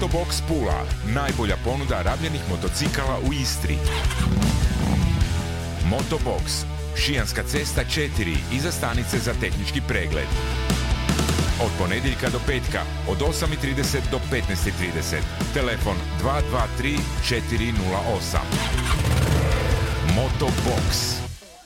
Motobox Pula, najbolja ponuda rabljenih motocikala u Istri. Motobox, Šijanska cesta 4, iza stanice za tehnički pregled. Od ponedjeljka do petka, od 8:30 do 15:30. Telefon 223 408. Motobox.